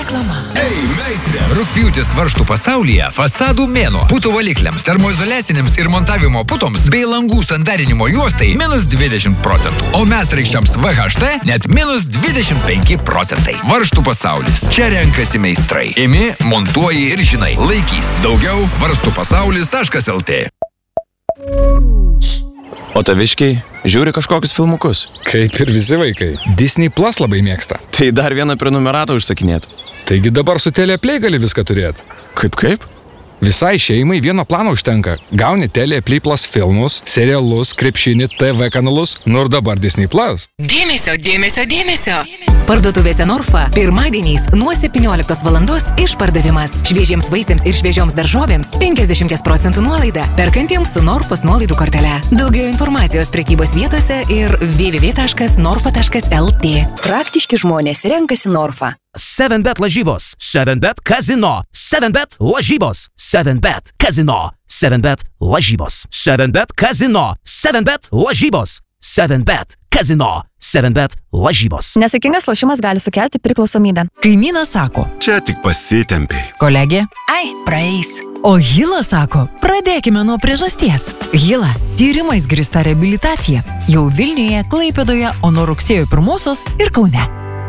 Reklama. Ei, meistrė! Rugpjūtis varžtų pasaulyje fasadų mėnuo. Putų valikliams, termoizoliacinėms ir montavimo putoms bei langų sandarinimo juostai -20%. O medsraigčiams VHT net -25%. Varžtų pasaulis. Čia renkasi meistrai. Imi, montuoji ir žinai. Laikys. Daugiau varstupasaulis.lt. O taviškiai žiūri kažkokius filmukus? Kaip ir visi vaikai. Disney Plus labai mėgsta. Tai dar vieną prenumeratą užsakinėt. Taigi dabar su Teleplay gali viską turėti. Kaip? Visai šeimai vieno plano užtenka. Gauni Teleplay Plus filmus, serialus, krepšinį, TV kanalus, ir dabar Disney Plus. Dėmesio. Parduotuvėse Norfa pirmadieniais nuo 17 valandos išpardavimas. Šviežiems vaisiams ir šviežioms daržovėms 50% nuolaida. Perkantiems su Norfos nuolaidų kortele. Daugiau informacijos prekybos vietose ir www.norfa.lt. Praktiški žmonės renkasi Norfa. 7bet lažybos, 7bet kazino, 7bet lažybos, 7bet kazino, 7bet lažybos, 7bet kazino, 7bet lažybos, 7bet kazino, 7bet lažybos. Nesaikingas lošimas gali sukelti priklausomybę. Kaimynas sako, čia tik pasitempiai. Kolegė, Ai, praeis. o Hila sako, pradėkime nuo priežasties. Hila – tyrimais grįsta reabilitacija. Jau Vilniuje, Klaipėdoje, o nuo rugsėjo 1 ir Kaune.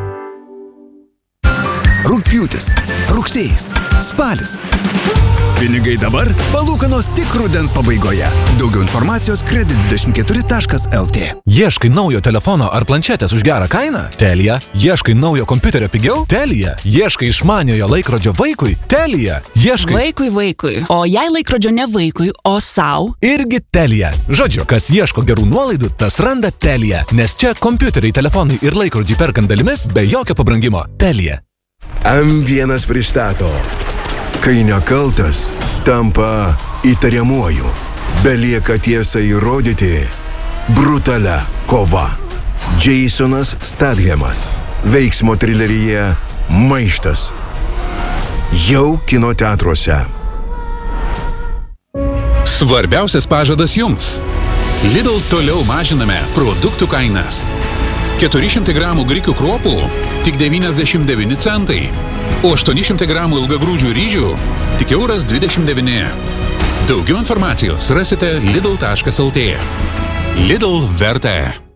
Rugpjūtis, rugsėjis, spalis. Pinigai dabar, palūkanos tik rudens pabaigoje. Daugiau informacijos kredit24.lt. Ieškai naujo telefono ar planšetės už gerą kainą? Telia. Ieškai naujo kompiuterio pigiau? Telia. Ieškai išmaniojo laikrodžio vaikui? Telia. Ieškai... Vaikui. O jei laikrodžio ne vaikui, o sau? Irgi Telia. Žodžiu, kas ieško gerų nuolaidų, tas randa Telia. Nes čia kompiuteriai, telefonai ir laikrodžiai perkant dalimis be jokio pabrangimo. Telia. M1 pristato. Kai nekaltas, tampa įtariamuoju. Belieka tiesą įrodyti. Brutalia kova. Jasonas Stathamas. Veiksmo trileryje Maištas. Jau kino teatruose. Svarbiausias pažadas jums. Lidl toliau mažiname produktų kainas. 400 gramų grikių kruopų tik 99 centai, o 800 gramų ilgagrūdžių ryžių tik €29. Daugiau informacijos rasite lidl.lt. Lidl verta.